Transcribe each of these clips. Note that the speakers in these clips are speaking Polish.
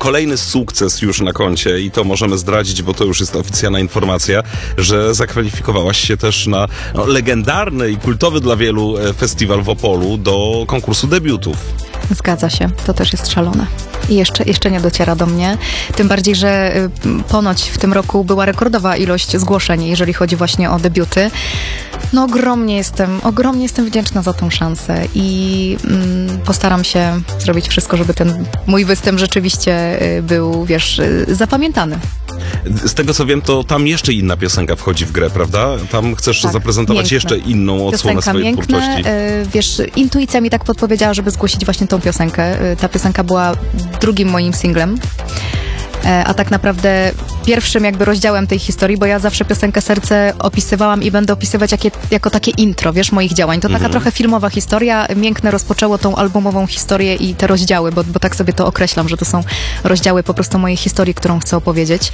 kolejny sukces już na koncie i to możemy zdradzić, bo to już jest oficjalna informacja, że zakwalifikowałaś się też na legendarny i kultowy dla wielu festiwal w Opolu do konkursu debiutów. Zgadza się, to też jest szalone. I jeszcze nie dociera do mnie. Tym bardziej, że ponoć w tym roku była rekordowa ilość zgłoszeń, jeżeli chodzi właśnie o debiuty. No ogromnie jestem wdzięczna za tą szansę i postaram się zrobić wszystko, żeby ten mój występ rzeczywiście był, wiesz, zapamiętany. Z tego co wiem, to tam jeszcze inna piosenka wchodzi w grę, prawda? Tam chcesz zaprezentować jeszcze inną odsłonę swojej twórczości. Wiesz, intuicja mi tak podpowiedziała, żeby zgłosić właśnie tą piosenkę. Ta piosenka była drugim moim singlem. A tak naprawdę pierwszym jakby rozdziałem tej historii, bo ja zawsze piosenkę Serce opisywałam i będę opisywać jako takie intro, wiesz, moich działań. To taka trochę filmowa historia. Miękne rozpoczęło tą albumową historię i te rozdziały, bo tak sobie to określam, że to są rozdziały po prostu mojej historii, którą chcę opowiedzieć.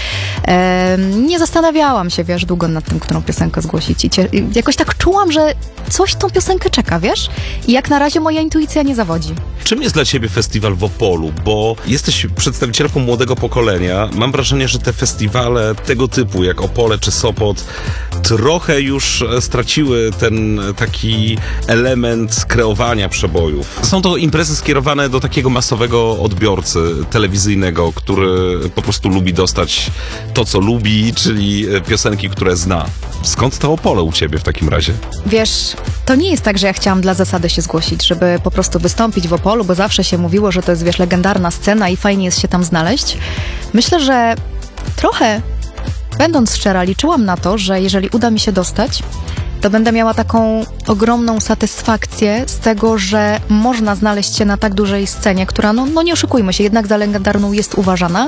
Nie zastanawiałam się, wiesz, długo nad tym, którą piosenkę zgłosić i jakoś tak czułam, że coś tą piosenkę czeka, wiesz? I jak na razie moja intuicja nie zawodzi. Czym jest dla ciebie festiwal w Opolu? Bo jesteś przedstawicielką młodego pokolenia. Mam wrażenie, że te festiwale tego typu, jak Opole czy Sopot, trochę już straciły ten taki element kreowania przebojów. Są to imprezy skierowane do takiego masowego odbiorcy telewizyjnego, który po prostu lubi dostać to, co lubi, czyli piosenki, które zna. Skąd to Opole u ciebie w takim razie? Wiesz, to nie jest tak, że ja chciałam dla zasady się zgłosić, żeby po prostu wystąpić w Opolu, bo zawsze się mówiło, że to jest, wiesz, legendarna scena i fajnie jest się tam znaleźć. Myślę, że trochę, będąc szczera, liczyłam na to, że jeżeli uda mi się dostać, to będę miała taką ogromną satysfakcję z tego, że można znaleźć się na tak dużej scenie, która, no nie oszukujmy się, jednak za legendarną jest uważana,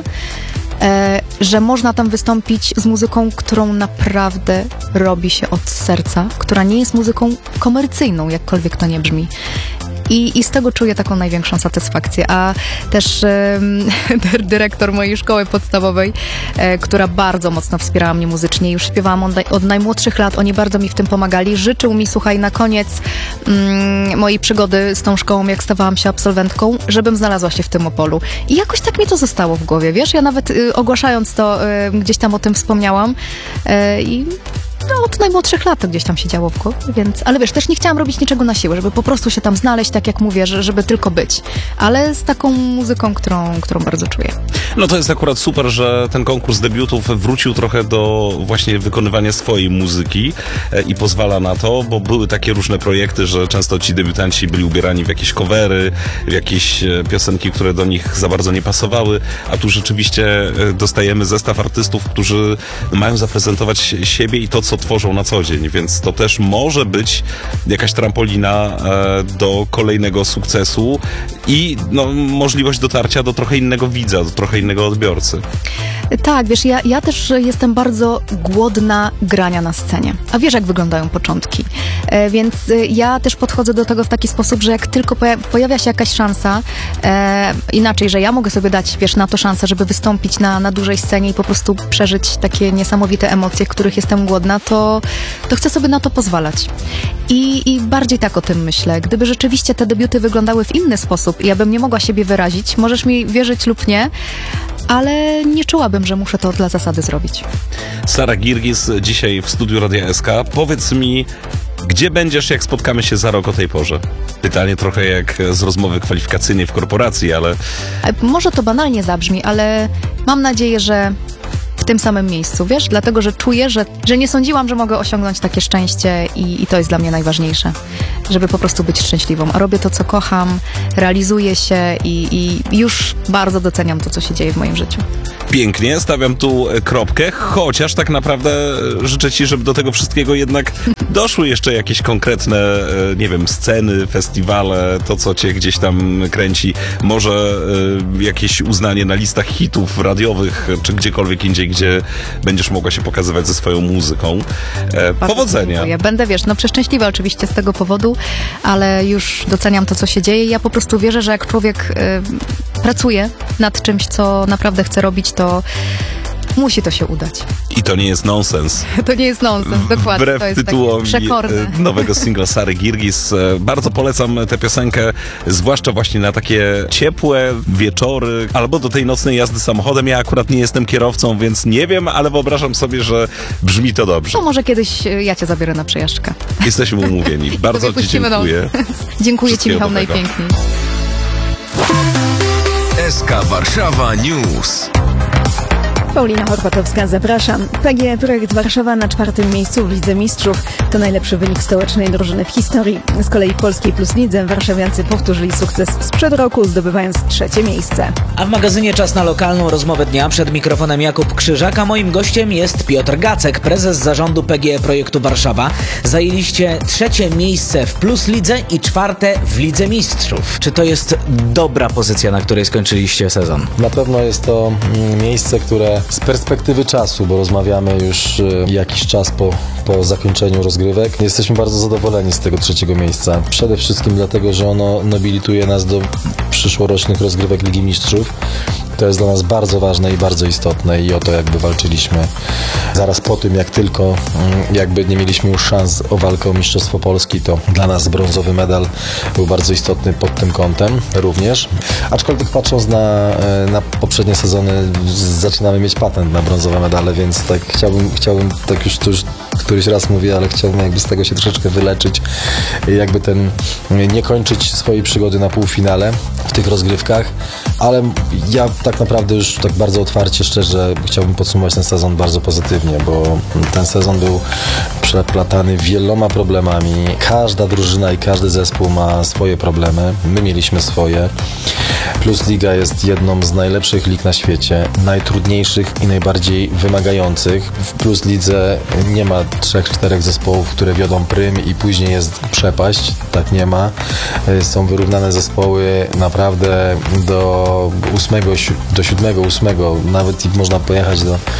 że można tam wystąpić z muzyką, którą naprawdę robi się od serca, która nie jest muzyką komercyjną, jakkolwiek to nie brzmi. I z tego czuję taką największą satysfakcję. A też dyrektor mojej szkoły podstawowej, która bardzo mocno wspierała mnie muzycznie, już śpiewałam od najmłodszych lat, oni bardzo mi w tym pomagali. Życzył mi, słuchaj, na koniec mojej przygody z tą szkołą, jak stawałam się absolwentką, żebym znalazła się w tym Opolu. I jakoś tak mi to zostało w głowie, wiesz? Ja nawet ogłaszając to, gdzieś tam o tym wspomniałam i od najmłodszych lat to gdzieś tam się działo w głowie, więc... Ale wiesz, też nie chciałam robić niczego na siłę, żeby po prostu się tam znaleźć, tak jak mówię, żeby tylko być. Ale z taką muzyką, którą bardzo czuję. No to jest akurat super, że ten konkurs debiutów wrócił trochę do właśnie wykonywania swojej muzyki i pozwala na to, bo były takie różne projekty, że często ci debiutanci byli ubierani w jakieś covery, w jakieś piosenki, które do nich za bardzo nie pasowały, a tu rzeczywiście dostajemy zestaw artystów, którzy mają zaprezentować siebie i to, co tworzą na co dzień, więc to też może być jakaś trampolina do kolejnego sukcesu i możliwość dotarcia do trochę innego widza, do trochę innego odbiorcy. Tak, wiesz, ja też jestem bardzo głodna grania na scenie. A wiesz, jak wyglądają początki. Więc ja też podchodzę do tego w taki sposób, że jak tylko pojawia się jakaś szansa, inaczej, że ja mogę sobie dać, wiesz, na to szansę, żeby wystąpić na dużej scenie i po prostu przeżyć takie niesamowite emocje, których jestem głodna, to chcę sobie na to pozwalać. I bardziej tak o tym myślę. Gdyby rzeczywiście te debiuty wyglądały w inny sposób i ja bym nie mogła siebie wyrazić, możesz mi wierzyć lub nie, ale nie czułabym, że muszę to dla zasady zrobić. Sara Girgis dzisiaj w studiu Radia SK. Powiedz mi, gdzie będziesz, jak spotkamy się za rok o tej porze? Pytanie trochę jak z rozmowy kwalifikacyjnej w korporacji, ale... Może to banalnie zabrzmi, ale mam nadzieję, że w tym samym miejscu, wiesz? Dlatego, że czuję, że nie sądziłam, że mogę osiągnąć takie szczęście i to jest dla mnie najważniejsze. Żeby po prostu być szczęśliwą. A robię to, co kocham, realizuję się i już bardzo doceniam to, co się dzieje w moim życiu. Pięknie, stawiam tu kropkę, chociaż tak naprawdę życzę ci, żeby do tego wszystkiego jednak doszły jeszcze jakieś konkretne, nie wiem, sceny, festiwale, to co cię gdzieś tam kręci, może jakieś uznanie na listach hitów radiowych, czy gdziekolwiek indziej, gdzie będziesz mogła się pokazywać ze swoją muzyką. Powodzenia. Dziękuję. Będę, wiesz, przeszczęśliwa oczywiście z tego powodu, ale już doceniam to, co się dzieje. Ja po prostu wierzę, że jak człowiek pracuje nad czymś, co naprawdę chce robić, Musi to się udać. I to nie jest nonsens. To nie jest nonsens, dokładnie. Wbrew to jest tytułom takie przekorne. nowego singla Sary Girgis. Bardzo polecam tę piosenkę, zwłaszcza właśnie na takie ciepłe wieczory, albo do tej nocnej jazdy samochodem. Ja akurat nie jestem kierowcą, więc nie wiem, ale wyobrażam sobie, że brzmi to dobrze. To może kiedyś ja cię zabiorę na przejażdżkę. Jesteśmy umówieni. Bardzo ci dziękuję. Dziękuję ci, Wszystkiego Michał, dobrego. najpiękniej. SK Warszawa News. Paulina Horpatowska, zapraszam. PGE Projekt Warszawa na 4. miejscu w Lidze Mistrzów. To najlepszy wynik stołecznej drużyny w historii. Z kolei w Polskiej Plus Lidze warszawiacy powtórzyli sukces sprzed roku, zdobywając 3. miejsce. A w magazynie Czas na lokalną rozmowę dnia przed mikrofonem Jakub Krzyżak, a moim gościem jest Piotr Gacek, prezes zarządu PGE Projektu Warszawa. Zajęliście 3. miejsce w Plus Lidze i 4. w Lidze Mistrzów. Czy to jest dobra pozycja, na której skończyliście sezon? Na pewno jest to miejsce, które z perspektywy czasu, bo rozmawiamy już jakiś czas po zakończeniu rozgrywek, jesteśmy bardzo zadowoleni z tego 3. miejsca. Przede wszystkim dlatego, że ono nobilituje nas do przyszłorocznych rozgrywek Ligi Mistrzów. To jest dla nas bardzo ważne i bardzo istotne i o to jakby walczyliśmy zaraz po tym, jak tylko jakby nie mieliśmy już szans o walkę o Mistrzostwo Polski, to dla nas brązowy medal był bardzo istotny pod tym kątem również. Aczkolwiek patrząc na poprzednie sezony, zaczynamy mieć patent na brązowe medale, więc tak chciałbym tak już to już któryś raz mówię, ale chciałbym jakby z tego się troszeczkę wyleczyć, jakby nie kończyć swojej przygody na półfinale w tych rozgrywkach, ale ja tak naprawdę już tak bardzo otwarcie, szczerze chciałbym podsumować ten sezon bardzo pozytywnie, bo ten sezon był przeplatany wieloma problemami. Każda drużyna i każdy zespół ma swoje problemy. My mieliśmy swoje. Plus Liga jest jedną z najlepszych lig na świecie, najtrudniejszych i najbardziej wymagających. W Plus Lidze nie ma 3-4 zespołów, które wiodą prym i później jest przepaść. Tak nie ma. Są wyrównane zespoły naprawdę do 7, 8. Nawet i można pojechać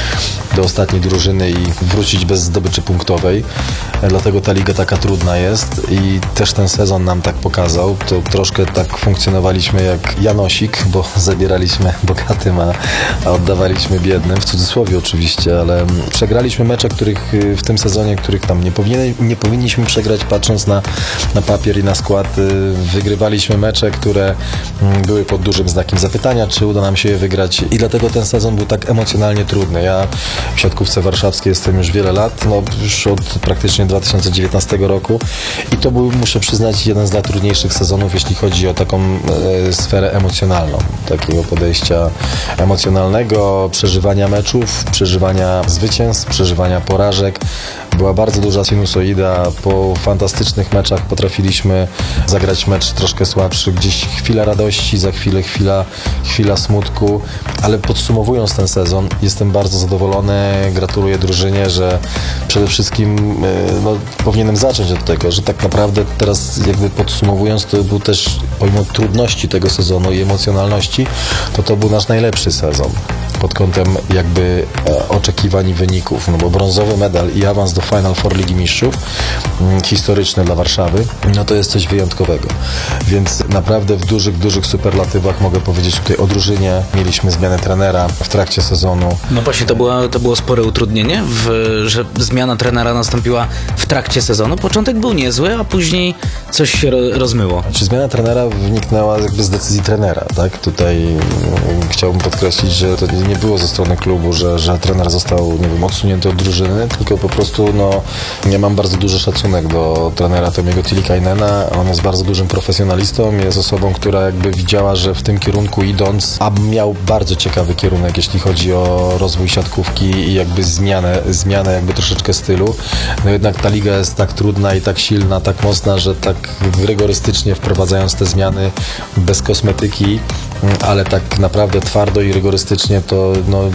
do ostatniej drużyny i wrócić bez zdobyczy punktowej. Dlatego ta liga taka trudna jest i też ten sezon nam tak pokazał. To troszkę tak funkcjonowaliśmy jak Janosik, bo zabieraliśmy bogatym, a oddawaliśmy biednym, w cudzysłowie oczywiście, ale przegraliśmy mecze, których w tym sezonie, których tam nie powinniśmy przegrać, patrząc na papier i na skład. Wygrywaliśmy mecze, które były pod dużym znakiem zapytania, czy uda nam się je wygrać i dlatego ten sezon był tak emocjonalnie trudny. Ja w siatkówce warszawskiej jestem już wiele lat, już od praktycznie 2019 roku i to był, muszę przyznać, jeden z najtrudniejszych sezonów, jeśli chodzi o taką sferę emocjonalną, takiego podejścia emocjonalnego, przeżywania meczów, przeżywania zwycięstw, przeżywania porażek. Była bardzo duża sinusoida. Po fantastycznych meczach potrafiliśmy zagrać mecz troszkę słabszy, gdzieś chwila radości, za chwilę chwila smutku, ale podsumowując ten sezon, jestem bardzo zadowolony, gratuluję drużynie, że przede wszystkim powinienem zacząć od tego, że tak naprawdę teraz jakby podsumowując, to był też, pomimo trudności tego sezonu i emocjonalności, to był nasz najlepszy sezon pod kątem jakby oczekiwań i wyników, bo brązowy medal i awans do Final Four Ligi Mistrzów, historyczny dla Warszawy, to jest coś wyjątkowego. Więc naprawdę w dużych superlatywach mogę powiedzieć tutaj o drużynie. Mieliśmy zmianę trenera w trakcie sezonu. No właśnie, to było spore utrudnienie, że zmiana trenera nastąpiła w trakcie sezonu. Początek był niezły, a później coś się rozmyło. Czy zmiana trenera wyniknęła jakby z decyzji trenera, tak? Tutaj chciałbym podkreślić, że to nie było ze strony klubu, że trener został, nie wiem, odsunięty od drużyny, tylko po prostu ja mam bardzo duży szacunek do trenera Tomiego Tilikainena. On jest bardzo dużym profesjonalistą, jest osobą, która jakby widziała, że w tym kierunku idąc, a miał bardzo ciekawy kierunek, jeśli chodzi o rozwój siatkówki i jakby zmianę jakby troszeczkę stylu. Jednak ta liga jest tak trudna i tak silna, tak mocna, że tak rygorystycznie wprowadzając te zmiany bez kosmetyki, ale tak naprawdę twardo i rygorystycznie, to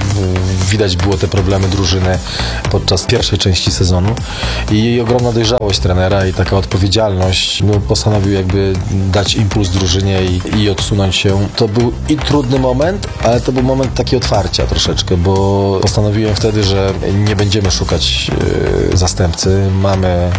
widać było te problemy drużyny podczas pierwszej części sezonu i ogromna dojrzałość trenera i taka odpowiedzialność. Postanowił jakby dać impuls drużynie i odsunąć się. To był i trudny moment, ale to był moment taki otwarcia troszeczkę, bo postanowiłem wtedy, że nie będziemy szukać zastępcy. Mamy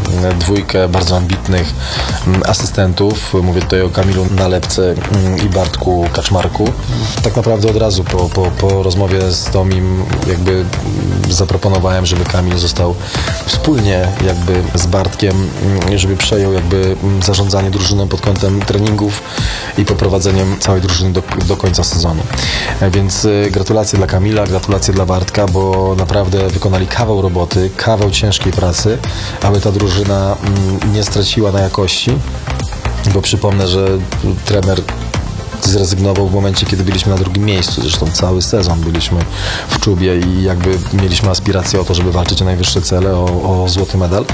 2 bardzo ambitnych asystentów. Mówię tutaj o Kamilu Nalepce i Bartku Kaczmarczyku. Marku. Tak naprawdę od razu po rozmowie z Tomim jakby zaproponowałem, żeby Kamil został wspólnie jakby z Bartkiem, żeby przejął jakby zarządzanie drużyną pod kątem treningów i poprowadzeniem całej drużyny do końca sezonu. Więc gratulacje dla Kamila, gratulacje dla Bartka, bo naprawdę wykonali kawał roboty, kawał ciężkiej pracy, aby ta drużyna nie straciła na jakości, bo przypomnę, że trener zrezygnował w momencie, kiedy byliśmy na drugim miejscu. Zresztą cały sezon byliśmy w czubie i jakby mieliśmy aspirację o to, żeby walczyć o najwyższe cele, o złoty medal.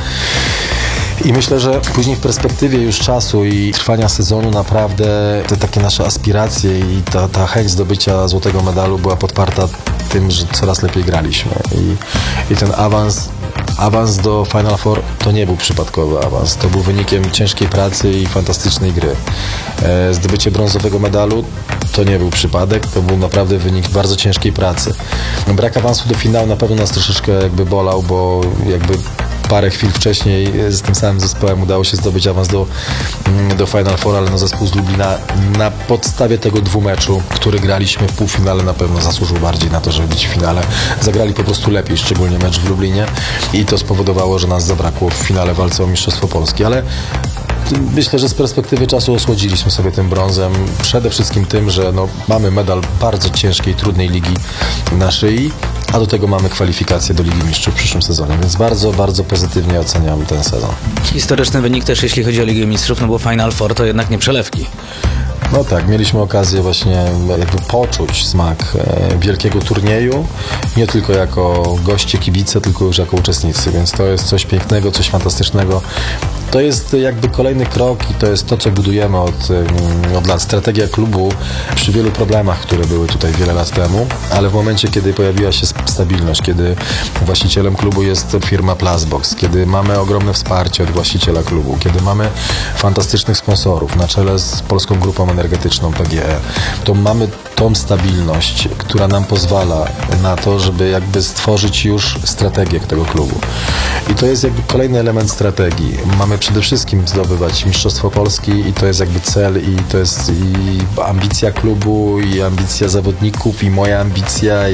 I myślę, że później w perspektywie już czasu i trwania sezonu naprawdę te takie nasze aspiracje i ta chęć zdobycia złotego medalu była podparta tym, że coraz lepiej graliśmy. I ten awans do Final Four to nie był przypadkowy awans. To był wynikiem ciężkiej pracy i fantastycznej gry. Zdobycie brązowego medalu to nie był przypadek, to był naprawdę wynik bardzo ciężkiej pracy. Brak awansu do finału na pewno nas troszeczkę jakby bolał, bo jakby parę chwil wcześniej z tym samym zespołem udało się zdobyć awans do Final Four, ale zespół z Lublina na podstawie tego dwumeczu, który graliśmy w półfinale, na pewno zasłużył bardziej na to, żeby być w finale. Zagrali po prostu lepiej, szczególnie mecz w Lublinie i to spowodowało, że nas zabrakło w finale walce o Mistrzostwo Polski, ale myślę, że z perspektywy czasu osłodziliśmy sobie tym brązem. Przede wszystkim tym, że mamy medal bardzo ciężkiej, trudnej ligi na szyi, a do tego mamy kwalifikacje do Ligi Mistrzów w przyszłym sezonie, więc bardzo, bardzo pozytywnie oceniam ten sezon. Historyczny wynik też, jeśli chodzi o Ligę Mistrzów, bo Final Four to jednak nie przelewki. No tak, mieliśmy okazję właśnie jakby poczuć smak wielkiego turnieju, nie tylko jako goście, kibice, tylko już jako uczestnicy, więc to jest coś pięknego, coś fantastycznego. To jest jakby kolejny krok i to jest to, co budujemy od lat. Strategia klubu przy wielu problemach, które były tutaj wiele lat temu, ale w momencie, kiedy pojawiła się stabilność, kiedy właścicielem klubu jest firma Plusbox, kiedy mamy ogromne wsparcie od właściciela klubu, kiedy mamy fantastycznych sponsorów na czele z Polską Grupą Energetyczną PGE, to mamy tą stabilność, która nam pozwala na to, żeby jakby stworzyć już strategię tego klubu. I to jest jakby kolejny element strategii. Mamy przede wszystkim zdobywać Mistrzostwo Polski i to jest jakby cel i to jest i ambicja klubu, i ambicja zawodników, i moja ambicja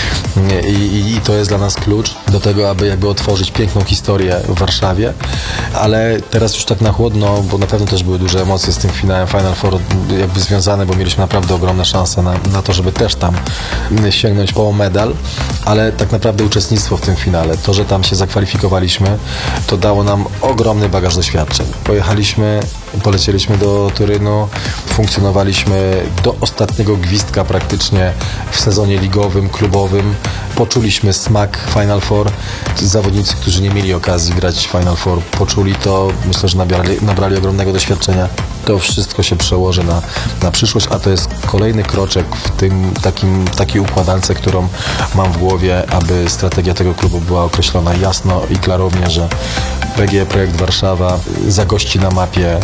i to jest dla nas klucz do tego, aby jakby otworzyć piękną historię w Warszawie, ale teraz już tak na chłodno, bo na pewno też były duże emocje z tym finałem Final Four jakby związane, bo mieliśmy naprawdę ogromne szanse na to, żeby też tam sięgnąć po medal, ale tak naprawdę uczestnictwo w tym finale, to, że tam się zakwalifikowaliśmy, to dało nam ogromny bagaż doświadczeń. Polecieliśmy do Turynu, funkcjonowaliśmy do ostatniego gwizdka praktycznie w sezonie ligowym, klubowym. Poczuliśmy smak Final Four. Zawodnicy, którzy nie mieli okazji grać w Final Four, poczuli to. Myślę, że nabrali ogromnego doświadczenia. To wszystko się przełoży na przyszłość, a to jest kolejny kroczek w tym takiej układance, którą mam w głowie, aby strategia tego klubu była określona jasno i klarownie, że PGE Projekt Warszawa zagości na mapie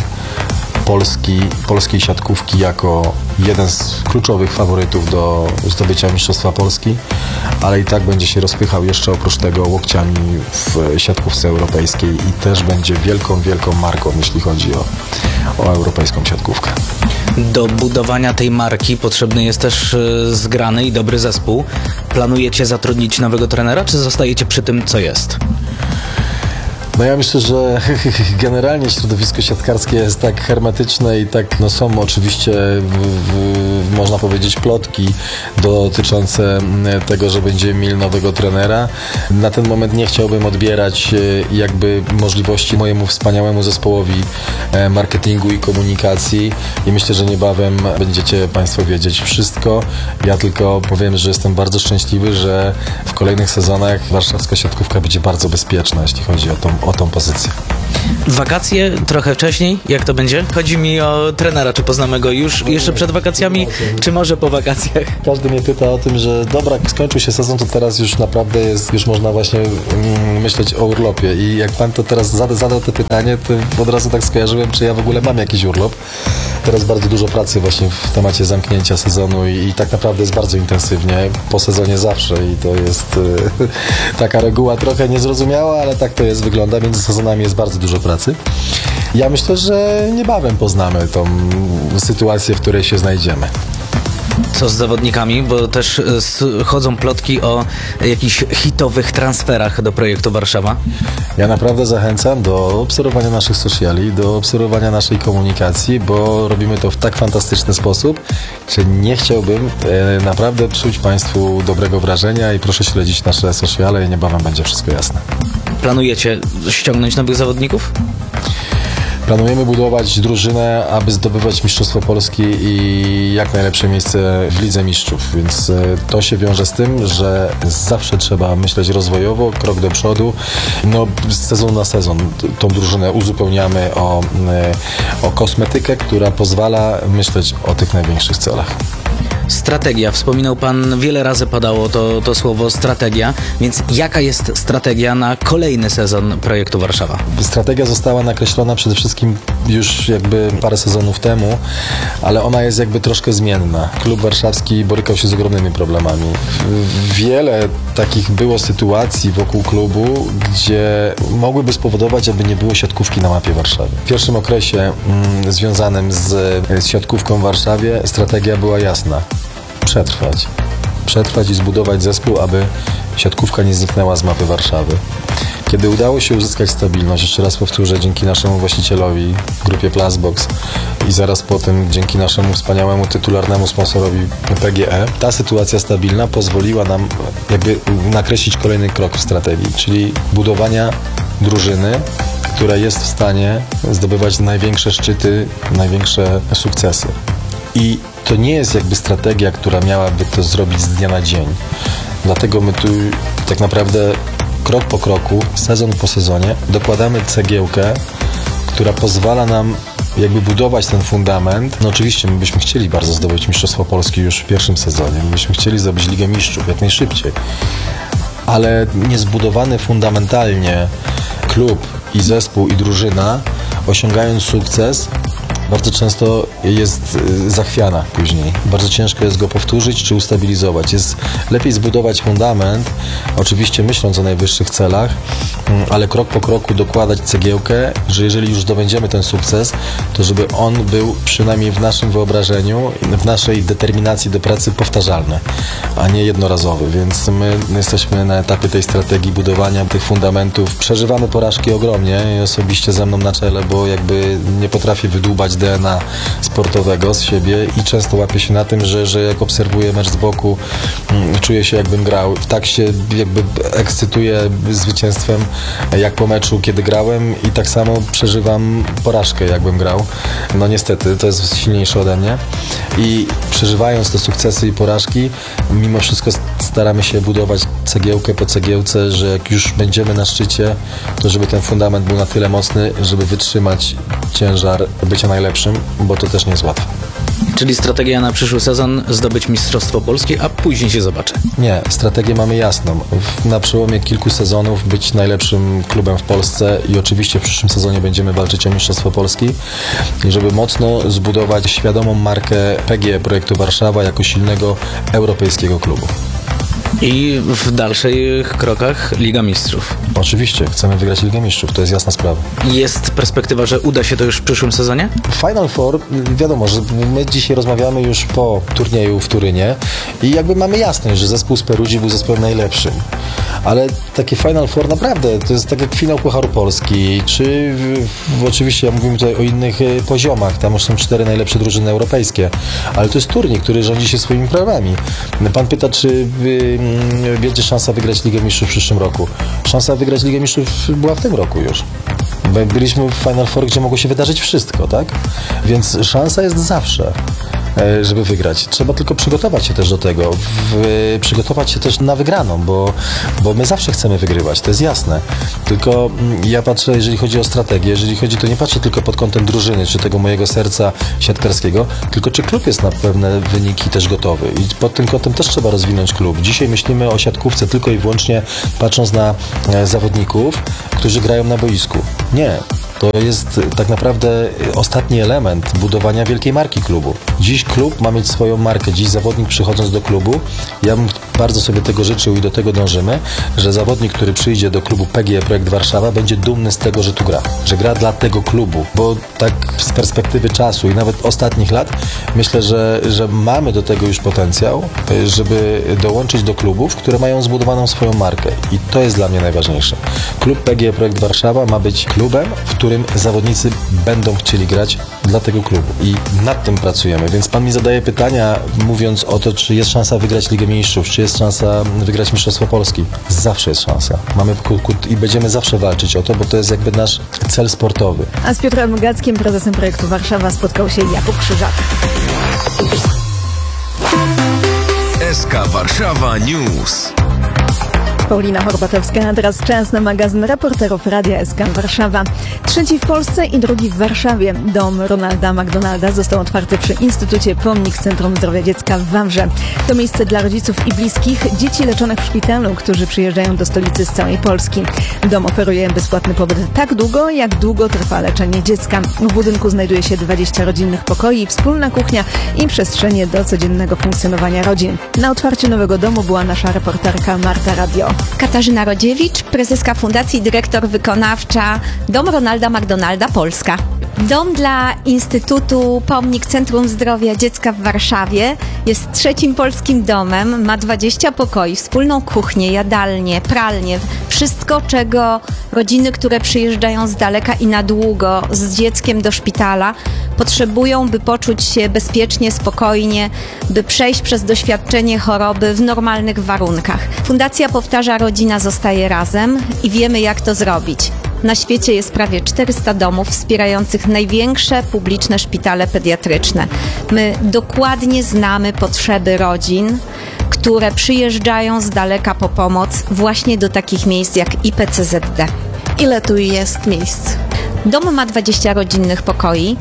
polskiej siatkówki jako jeden z kluczowych faworytów do zdobycia Mistrzostwa Polski, ale i tak będzie się rozpychał jeszcze oprócz tego łokciami w siatkówce europejskiej i też będzie wielką marką, jeśli chodzi o europejską siatkówkę. Do budowania tej marki potrzebny jest też zgrany i dobry zespół. Planujecie zatrudnić nowego trenera, czy zostajecie przy tym, co jest? No ja myślę, że generalnie środowisko siatkarskie jest tak hermetyczne i tak, są oczywiście, można powiedzieć, plotki dotyczące tego, że będziemy mieli nowego trenera. Na ten moment nie chciałbym odbierać jakby możliwości mojemu wspaniałemu zespołowi marketingu i komunikacji i myślę, że niebawem będziecie Państwo wiedzieć wszystko. Ja tylko powiem, że jestem bardzo szczęśliwy, że w kolejnych sezonach warszawska siatkówka będzie bardzo bezpieczna, jeśli chodzi o tą pozycję. Wakacje trochę wcześniej? Jak to będzie? Chodzi mi o trenera, czy poznamy go już jeszcze przed wakacjami, czy może po wakacjach? Każdy mnie pyta o tym, że dobra, skończył się sezon, to teraz już naprawdę już można właśnie myśleć o urlopie i jak pan to teraz zadał to pytanie, to od razu tak skojarzyłem, czy ja w ogóle mam jakiś urlop. Teraz bardzo dużo pracy właśnie w temacie zamknięcia sezonu i tak naprawdę jest bardzo intensywnie, po sezonie zawsze i to jest taka reguła trochę niezrozumiała, ale tak to wygląda, między sezonami jest bardzo dużo pracy. Ja myślę, że niebawem poznamy tą sytuację, w której się znajdziemy. Co z zawodnikami? Bo też chodzą plotki o jakichś hitowych transferach do projektu Warszawa. Ja naprawdę zachęcam do obserwowania naszych sociali, do obserwowania naszej komunikacji, bo robimy to w tak fantastyczny sposób, że nie chciałbym naprawdę psuć Państwu dobrego wrażenia i proszę śledzić nasze sociale i niebawem będzie wszystko jasne. Planujecie ściągnąć nowych zawodników? Planujemy budować drużynę, aby zdobywać Mistrzostwo Polski i jak najlepsze miejsce w Lidze Mistrzów, więc to się wiąże z tym, że zawsze trzeba myśleć rozwojowo, krok do przodu. No, z sezonu na sezon tą drużynę uzupełniamy o kosmetykę, która pozwala myśleć o tych największych celach. Strategia. Wspominał Pan, wiele razy padało to słowo strategia, więc jaka jest strategia na kolejny sezon projektu Warszawa? Strategia została nakreślona przede wszystkim już jakby parę sezonów temu, ale ona jest jakby troszkę zmienna. Klub warszawski borykał się z ogromnymi problemami. Wiele takich było sytuacji wokół klubu, gdzie mogłyby spowodować, aby nie było siatkówki na mapie Warszawy. W pierwszym okresie związanym z siatkówką w Warszawie strategia była jasna. Przetrwać i zbudować zespół, aby siatkówka nie zniknęła z mapy Warszawy. Kiedy udało się uzyskać stabilność, jeszcze raz powtórzę, dzięki naszemu właścicielowi, grupie Plusbox i zaraz potem dzięki naszemu wspaniałemu tytularnemu sponsorowi PGE, ta sytuacja stabilna pozwoliła nam jakby nakreślić kolejny krok w strategii, czyli budowania drużyny, która jest w stanie zdobywać największe szczyty, największe sukcesy. I to nie jest jakby strategia, która miałaby to zrobić z dnia na dzień. Dlatego my tu tak naprawdę krok po kroku, sezon po sezonie dokładamy cegiełkę, która pozwala nam jakby budować ten fundament. No oczywiście my byśmy chcieli bardzo zdobyć Mistrzostwo Polski już w pierwszym sezonie. My byśmy chcieli zdobyć Ligę Mistrzów jak najszybciej. Ale niezbudowany fundamentalnie klub i zespół i drużyna, osiągając sukces, bardzo często jest zachwiana później. Bardzo ciężko jest go powtórzyć czy ustabilizować. Jest lepiej zbudować fundament, oczywiście myśląc o najwyższych celach, ale krok po kroku dokładać cegiełkę, że jeżeli już zdobędziemy ten sukces, to żeby on był przynajmniej w naszym wyobrażeniu, w naszej determinacji do pracy powtarzalny, a nie jednorazowy. Więc my jesteśmy na etapie tej strategii budowania tych fundamentów. Przeżywamy porażki ogromnie i osobiście ze mną na czele, bo jakby nie potrafię wydłubać DNA sportowego z siebie i często łapię się na tym, że jak obserwuję mecz z boku, czuję się jakbym grał. Tak się jakby ekscytuję zwycięstwem jak po meczu, kiedy grałem i tak samo przeżywam porażkę, jakbym grał. No niestety, to jest silniejsze ode mnie i przeżywając te sukcesy i porażki, mimo wszystko staramy się budować cegiełkę po cegiełce, że jak już będziemy na szczycie, to żeby ten fundament był na tyle mocny, żeby wytrzymać ciężar bycia najlepszym, bo to też nie jest łatwe. Czyli strategia na przyszły sezon zdobyć Mistrzostwo Polski, a później się zobaczy. Nie, strategię mamy jasną. Na przełomie kilku sezonów być najlepszym klubem w Polsce i oczywiście w przyszłym sezonie będziemy walczyć o Mistrzostwo Polski i żeby mocno zbudować świadomą markę PGE Projektu Warszawa jako silnego europejskiego klubu. I w dalszych krokach Liga Mistrzów. Oczywiście, chcemy wygrać Ligę Mistrzów, to jest jasna sprawa. Jest perspektywa, że uda się to już w przyszłym sezonie? Final Four, wiadomo, że my dzisiaj rozmawiamy już po turnieju w Turynie i jakby mamy jasność, że zespół z Perudzi był zespołem najlepszym. Ale takie Final Four naprawdę to jest tak jak finał Pucharu Polski, czy oczywiście ja mówimy tutaj o innych poziomach, tam już są 4 najlepsze drużyny europejskie, ale to jest turniej, który rządzi się swoimi prawami. Pan pyta, czy będzie szansa wygrać Ligę Mistrzów w przyszłym roku. Szansa wygrać Ligę Mistrzów była w tym roku już. Byliśmy w Final Four, gdzie mogło się wydarzyć wszystko, tak? Więc szansa jest zawsze, żeby wygrać. Trzeba tylko przygotować się też do tego, przygotować się też na wygraną, bo my zawsze chcemy wygrywać, to jest jasne. Tylko ja patrzę, jeżeli chodzi o strategię, to nie patrzę tylko pod kątem drużyny, czy tego mojego serca siatkarskiego, tylko czy klub jest na pewne wyniki też gotowy. I pod tym kątem też trzeba rozwinąć klub. Dzisiaj myślimy o siatkówce tylko i wyłącznie patrząc na zawodników, którzy grają na boisku. Nie. To jest tak naprawdę ostatni element budowania wielkiej marki klubu. Dziś klub ma mieć swoją markę. Dziś zawodnik przychodząc do klubu, ja bym bardzo sobie tego życzył i do tego dążymy, że zawodnik, który przyjdzie do klubu PGE Projekt Warszawa, będzie dumny z tego, że tu gra. Że gra dla tego klubu, bo tak z perspektywy czasu i nawet ostatnich lat myślę, że mamy do tego już potencjał, żeby dołączyć do klubów, które mają zbudowaną swoją markę. I to jest dla mnie najważniejsze. Klub PGE Projekt Warszawa ma być klubem, w którym zawodnicy będą chcieli grać dla tego klubu. I nad tym pracujemy. Więc pan mi zadaje pytania, mówiąc o to, czy jest szansa wygrać Ligę Mistrzów, czy jest szansa wygrać Mistrzostwo Polski. Zawsze jest szansa. Mamy i będziemy zawsze walczyć o to, bo to jest jakby nasz cel sportowy. A z Piotrem Gackiem, prezesem projektu Warszawa, spotkał się Jakub Krzyżak. SK Warszawa News. Paulina Horbatowska, a teraz czas na magazyn reporterów Radia SK Warszawa. Trzeci w Polsce i drugi w Warszawie. Dom Ronalda McDonalda został otwarty przy Instytucie Pomnik Centrum Zdrowia Dziecka w Wawrze. To miejsce dla rodziców i bliskich dzieci leczonych w szpitalu, którzy przyjeżdżają do stolicy z całej Polski. Dom oferuje bezpłatny pobyt tak długo, jak długo trwa leczenie dziecka. W budynku znajduje się 20 rodzinnych pokoi, wspólna kuchnia i przestrzenie do codziennego funkcjonowania rodzin. Na otwarciu nowego domu była nasza reporterka Marta Radio. Katarzyna Rodziewicz, prezeska Fundacji, dyrektor wykonawcza Dom Ronalda McDonalda Polska. Dom dla Instytutu Pomnik Centrum Zdrowia Dziecka w Warszawie jest trzecim polskim domem, ma 20 pokoi, wspólną kuchnię, jadalnię, pralnię, wszystko, czego rodziny, które przyjeżdżają z daleka i na długo z dzieckiem do szpitala, potrzebują, by poczuć się bezpiecznie, spokojnie, by przejść przez doświadczenie choroby w normalnych warunkach. Fundacja powtarza, rodzina zostaje razem i wiemy, jak to zrobić. Na świecie jest prawie 400 domów wspierających największe publiczne szpitale pediatryczne. My dokładnie znamy potrzeby rodzin, które przyjeżdżają z daleka po pomoc właśnie do takich miejsc jak IPCZD. Ile tu jest miejsc? Dom ma 20 rodzinnych pokoi,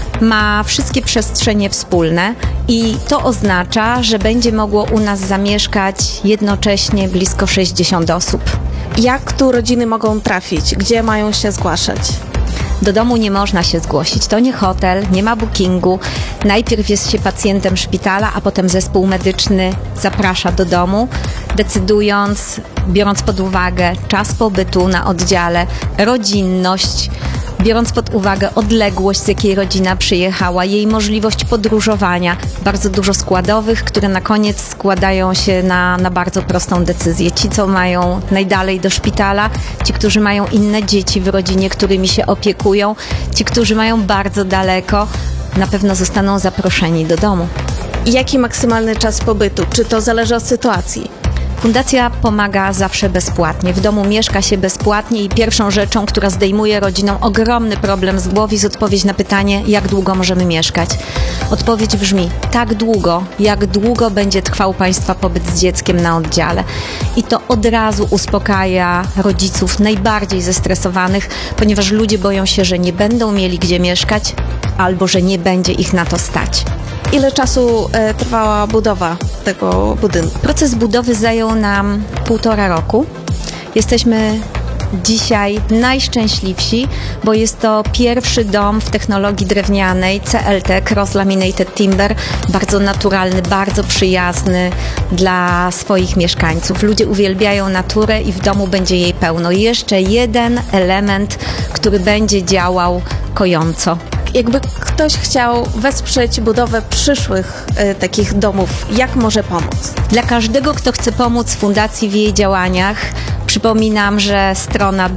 ma wszystkie przestrzenie wspólne i to oznacza, że będzie mogło u nas zamieszkać jednocześnie blisko 60 osób. Jak tu rodziny mogą trafić? Gdzie mają się zgłaszać? Do domu nie można się zgłosić. To nie hotel, nie ma bookingu. Najpierw jest się pacjentem szpitala, a potem zespół medyczny zaprasza do domu, decydując, biorąc pod uwagę czas pobytu na oddziale, rodzinność, biorąc pod uwagę odległość, z jakiej rodzina przyjechała, jej możliwość podróżowania. Bardzo dużo składowych, które na koniec składają się na bardzo prostą decyzję. Ci, co mają najdalej do szpitala, ci, którzy mają inne dzieci w rodzinie, którymi się opiekują, ci, którzy mają bardzo daleko, na pewno zostaną zaproszeni do domu. Jaki maksymalny czas pobytu? Czy to zależy od sytuacji? Fundacja pomaga zawsze bezpłatnie. W domu mieszka się bezpłatnie i pierwszą rzeczą, która zdejmuje rodzinom ogromny problem z głowy, jest odpowiedź na pytanie, jak długo możemy mieszkać. Odpowiedź brzmi, tak długo, jak długo będzie trwał Państwa pobyt z dzieckiem na oddziale. I to od razu uspokaja rodziców najbardziej zestresowanych, ponieważ ludzie boją się, że nie będą mieli gdzie mieszkać albo że nie będzie ich na to stać. Ile czasu trwała budowa tego budynku? Proces budowy zajął nam 1,5 roku. Jesteśmy dzisiaj najszczęśliwsi, bo jest to pierwszy dom w technologii drewnianej CLT, Cross Laminated Timber, bardzo naturalny, bardzo przyjazny dla swoich mieszkańców. Ludzie uwielbiają naturę i w domu będzie jej pełno. Jeszcze jeden element, który będzie działał kojąco. Jakby ktoś chciał wesprzeć budowę przyszłych takich domów, jak może pomóc? Dla każdego, kto chce pomóc Fundacji w jej działaniach, przypominam, że strona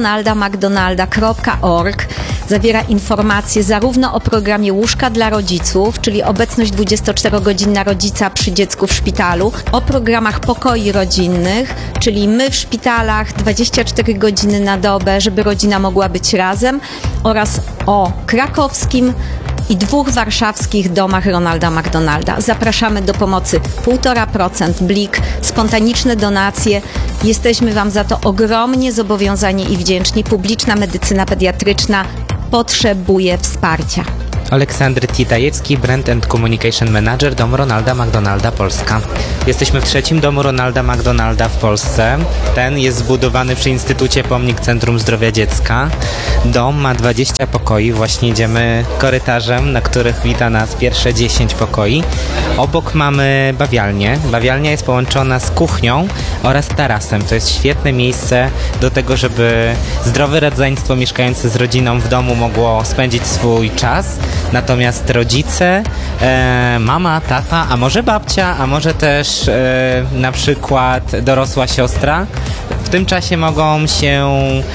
domronaldamcdonalda.org zawiera informacje zarówno o programie Łóżka dla rodziców, czyli obecność 24-godzinna rodzica przy dziecku w szpitalu, o programach pokoi rodzinnych, czyli my w szpitalach 24 godziny na dobę, żeby rodzina mogła być razem, oraz o krakowskim i 2 warszawskich domach Ronalda McDonalda. Zapraszamy do pomocy 1,5%, blik, spontaniczne donacje. Jesteśmy Wam za to ogromnie zobowiązani i wdzięczni. Publiczna medycyna pediatryczna potrzebuje wsparcia. Aleksandr Titajewski, Brand and Communication Manager, Dom Ronalda McDonalda Polska. Jesteśmy w trzecim domu Ronalda McDonalda w Polsce. Ten jest zbudowany przy Instytucie Pomnik Centrum Zdrowia Dziecka. Dom ma 20 pokoi. Właśnie idziemy korytarzem, na których wita nas pierwsze 10 pokoi. Obok mamy bawialnię. Bawialnia jest połączona z kuchnią oraz tarasem. To jest świetne miejsce do tego, żeby zdrowe rodzeństwo mieszkające z rodziną w domu mogło spędzić swój czas. Natomiast rodzice, mama, tata, a może babcia, a może też na przykład dorosła siostra, w tym czasie mogą się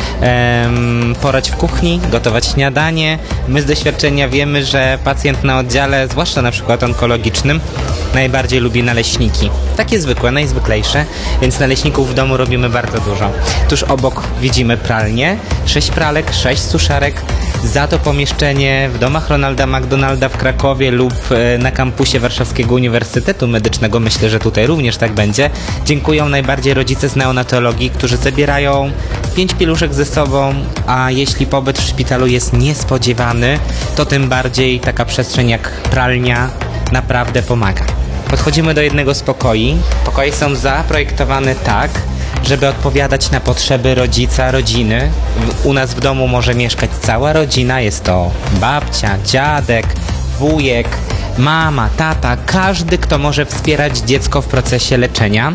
porać w kuchni, gotować śniadanie. My z doświadczenia wiemy, że pacjent na oddziale, zwłaszcza na przykład onkologicznym, najbardziej lubi naleśniki. Takie zwykłe, najzwyklejsze, więc naleśników w domu robimy bardzo dużo. Tuż obok widzimy pralnię, 6 pralek, 6 suszarek. Za to pomieszczenie w domach Ronalda McDonalda w Krakowie lub na kampusie Warszawskiego Uniwersytetu Medycznego, myślę, że tutaj również tak będzie, dziękują najbardziej rodzice z neonatologii, którzy zabierają 5 pieluszek ze sobą, a jeśli pobyt w szpitalu jest niespodziewany, to tym bardziej taka przestrzeń jak pralnia naprawdę pomaga. Podchodzimy do jednego z pokoi. Pokoje są zaprojektowane tak, żeby odpowiadać na potrzeby rodzica, rodziny. U nas w domu może mieszkać cała rodzina, jest to babcia, dziadek, wujek, mama, tata, każdy, kto może wspierać dziecko w procesie leczenia.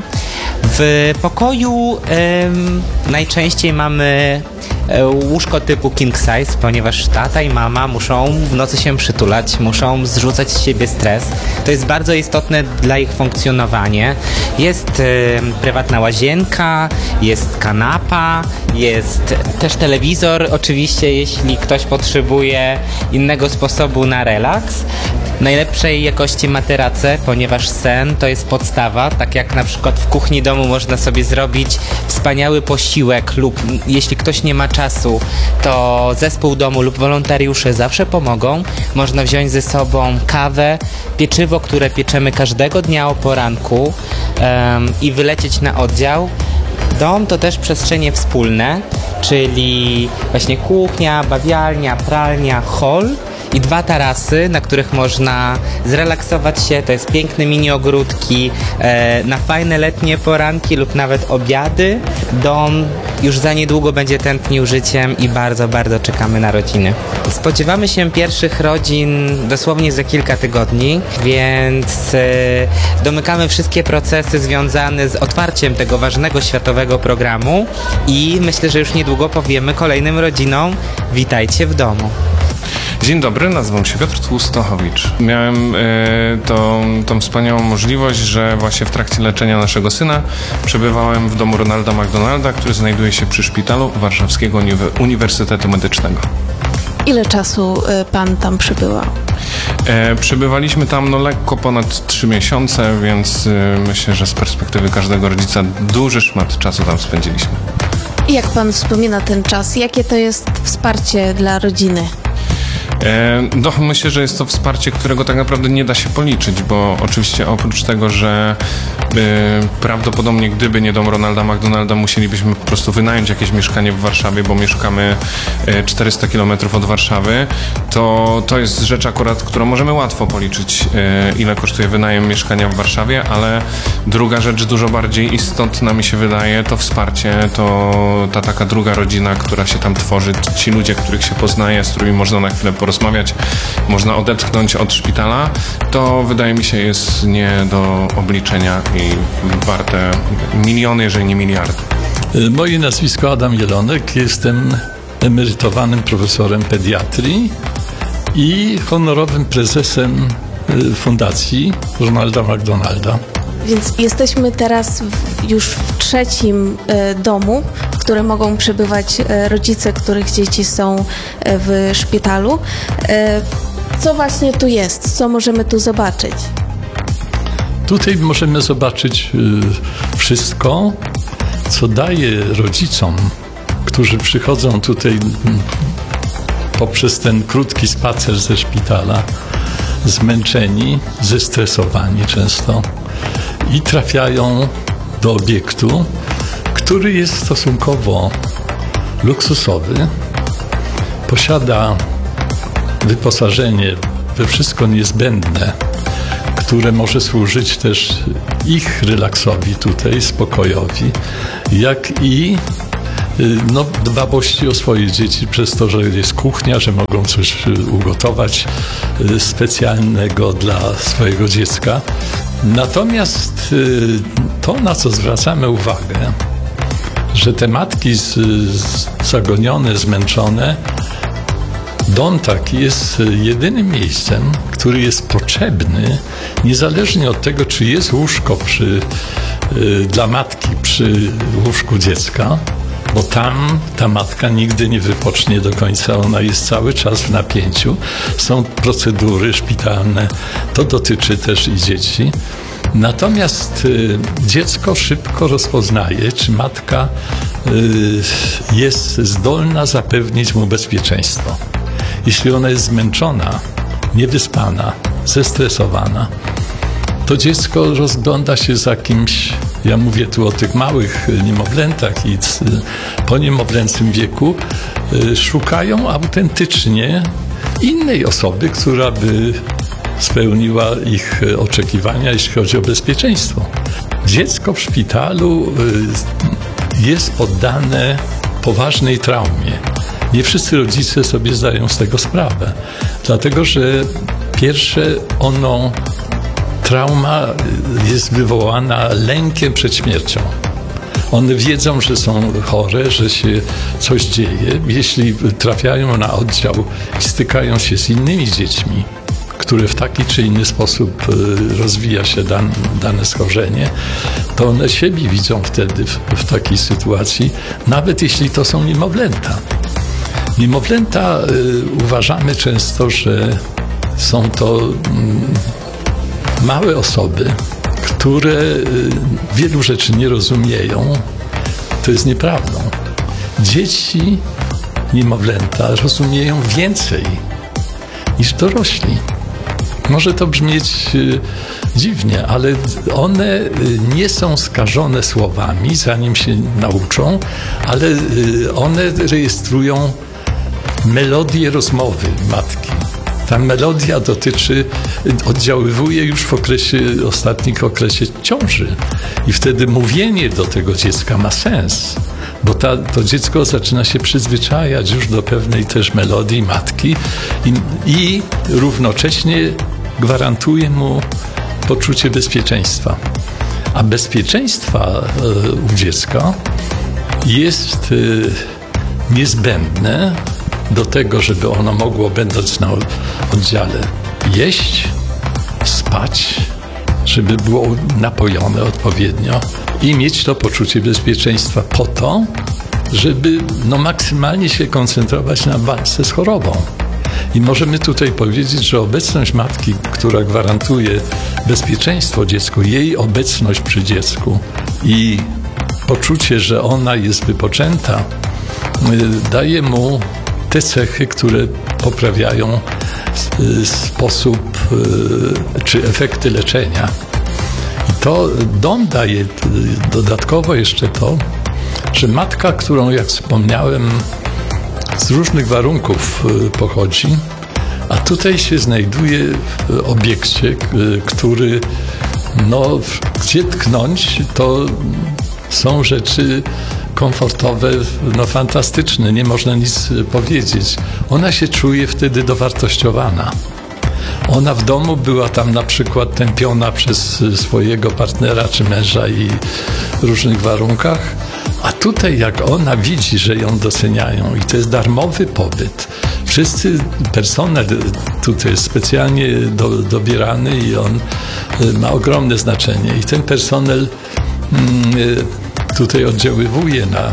W pokoju najczęściej mamy łóżko typu king size, ponieważ tata i mama muszą w nocy się przytulać, muszą zrzucać z siebie stres. To jest bardzo istotne dla ich funkcjonowania. Jest prywatna łazienka, jest kanapa, jest też telewizor, oczywiście jeśli ktoś potrzebuje innego sposobu na relaks. Najlepszej jakości materace, ponieważ sen to jest podstawa, tak jak na przykład w kuchni domu można sobie zrobić wspaniały posiłek lub jeśli ktoś nie ma czasu, to zespół domu lub wolontariusze zawsze pomogą. Można wziąć ze sobą kawę, pieczywo, które pieczemy każdego dnia o poranku i wylecieć na oddział. Dom to też przestrzenie wspólne, czyli właśnie kuchnia, bawialnia, pralnia, hol i 2 tarasy, na których można zrelaksować się. To jest piękne mini ogródki na fajne letnie poranki lub nawet obiady. Dom już za niedługo będzie tętnił życiem i bardzo, bardzo czekamy na rodziny. Spodziewamy się pierwszych rodzin dosłownie za kilka tygodni, więc domykamy wszystkie procesy związane z otwarciem tego ważnego światowego programu i myślę, że już niedługo powiemy kolejnym rodzinom: witajcie w domu. Dzień dobry, nazywam się Piotr Tłustochowicz. Miałem tą wspaniałą możliwość, że właśnie w trakcie leczenia naszego syna przebywałem w domu Ronalda McDonalda, który znajduje się przy szpitalu Warszawskiego Uniwersytetu Medycznego. Ile czasu pan tam przebywał? Przebywaliśmy tam lekko ponad 3 miesiące, więc myślę, że z perspektywy każdego rodzica duży szmat czasu tam spędziliśmy. I jak pan wspomina ten czas? Jakie to jest wsparcie dla rodziny? Myślę, że jest to wsparcie, którego tak naprawdę nie da się policzyć, bo oczywiście oprócz tego, że prawdopodobnie gdyby nie dom Ronalda McDonalda, musielibyśmy po prostu wynająć jakieś mieszkanie w Warszawie, bo mieszkamy 400 km od Warszawy, to jest rzecz akurat, którą możemy łatwo policzyć, ile kosztuje wynajem mieszkania w Warszawie, ale druga rzecz, dużo bardziej istotna mi się wydaje, to wsparcie, to ta taka druga rodzina, która się tam tworzy, ci ludzie, których się poznaje, z którymi można na chwilę porozmawiać, można odetchnąć od szpitala, to wydaje mi się jest nie do obliczenia i warte miliony, jeżeli nie miliardy. Moje nazwisko Adam Jelonek, jestem emerytowanym profesorem pediatrii i honorowym prezesem Fundacji Ronalda McDonalda. Więc jesteśmy teraz już w trzecim domu, w którym mogą przebywać rodzice, których dzieci są w szpitalu. Co właśnie tu jest? Co możemy tu zobaczyć? Tutaj możemy zobaczyć wszystko, co daje rodzicom, którzy przychodzą tutaj poprzez ten krótki spacer ze szpitala, zmęczeni, zestresowani często i trafiają do obiektu, który jest stosunkowo luksusowy, posiada wyposażenie we wszystko niezbędne, które może służyć też ich relaksowi tutaj, spokojowi, jak i dbałości o swoje dzieci przez to, że jest kuchnia, że mogą coś ugotować specjalnego dla swojego dziecka. Natomiast to, na co zwracamy uwagę, że te matki zagonione, zmęczone, dom taki jest jedynym miejscem, który jest potrzebny, niezależnie od tego, czy jest łóżko dla matki przy łóżku dziecka, bo tam ta matka nigdy nie wypocznie do końca, ona jest cały czas w napięciu. Są procedury szpitalne, to dotyczy też i dzieci. Natomiast dziecko szybko rozpoznaje, czy matka jest zdolna zapewnić mu bezpieczeństwo. Jeśli ona jest zmęczona, niewyspana, zestresowana, to dziecko rozgląda się za kimś, ja mówię tu o tych małych niemowlętach i po niemowlęcym wieku, szukają autentycznie innej osoby, która by spełniła ich oczekiwania, jeśli chodzi o bezpieczeństwo. Dziecko w szpitalu jest poddane poważnej traumie. Nie wszyscy rodzice sobie zdają z tego sprawę, dlatego że pierwsze trauma jest wywołana lękiem przed śmiercią. One wiedzą, że są chore, że się coś dzieje. Jeśli trafiają na oddział i stykają się z innymi dziećmi, które w taki czy inny sposób rozwija się dane schorzenie, to one siebie widzą wtedy w takiej sytuacji, nawet jeśli to są niemowlęta. Niemowlęta uważamy często, że są to małe osoby, które wielu rzeczy nie rozumieją. To jest nieprawdą. Dzieci, niemowlęta rozumieją więcej niż dorośli. Może to brzmieć dziwnie, ale one nie są skażone słowami, zanim się nauczą, ale one rejestrują melodię rozmowy matki. Ta melodia oddziaływuje już w ostatnim okresie ciąży. I wtedy mówienie do tego dziecka ma sens, bo to dziecko zaczyna się przyzwyczajać już do pewnej też melodii matki i równocześnie gwarantuje mu poczucie bezpieczeństwa. A bezpieczeństwa u dziecka jest niezbędne do tego, żeby ono mogło, będąc na oddziale, jeść, spać, żeby było napojone odpowiednio i mieć to poczucie bezpieczeństwa po to, żeby maksymalnie się koncentrować na walce z chorobą. I możemy tutaj powiedzieć, że obecność matki, która gwarantuje bezpieczeństwo dziecku, jej obecność przy dziecku i poczucie, że ona jest wypoczęta, daje mu te cechy, które poprawiają sposób czy efekty leczenia. I to dom daje dodatkowo jeszcze to, że matka, którą, jak wspomniałem, z różnych warunków pochodzi, a tutaj się znajduje w obiekcie, który, gdzie tknąć, to są rzeczy komfortowe, fantastyczne, nie można nic powiedzieć. Ona się czuje wtedy dowartościowana. Ona w domu była tam na przykład tępiona przez swojego partnera czy męża i w różnych warunkach, a tutaj jak ona widzi, że ją doceniają i to jest darmowy pobyt. Wszyscy personel tutaj jest specjalnie dobierany i on ma ogromne znaczenie. I ten personel tutaj oddziaływuje na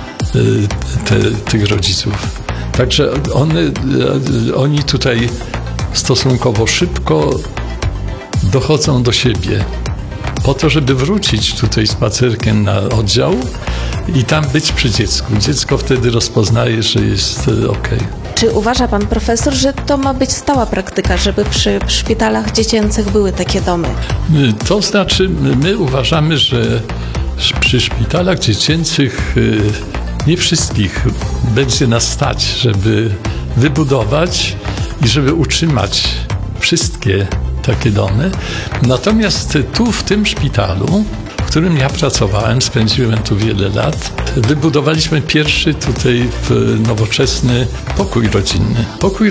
tych rodziców. Także oni tutaj stosunkowo szybko dochodzą do siebie po to, żeby wrócić tutaj spacerkiem na oddział i tam być przy dziecku. Dziecko wtedy rozpoznaje, że jest okej. Czy uważa pan profesor, że to ma być stała praktyka, żeby przy szpitalach dziecięcych były takie domy? To znaczy, my uważamy, że przy szpitalach dziecięcych nie wszystkich będzie nas stać, żeby wybudować i żeby utrzymać wszystkie takie domy. Natomiast tu, w tym szpitalu, w którym ja pracowałem, spędziłem tu wiele lat, wybudowaliśmy pierwszy tutaj nowoczesny pokój rodzinny. Pokój